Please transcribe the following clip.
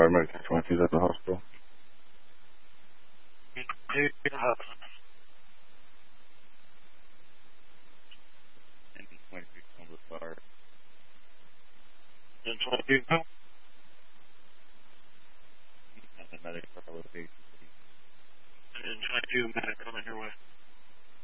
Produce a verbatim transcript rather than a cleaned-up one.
paramedic twenty-two is at the hospital. Two, uh, And twenty-two Columbus Fire. and twenty-two, no. And the medic for location. And twenty-two, medic on your way.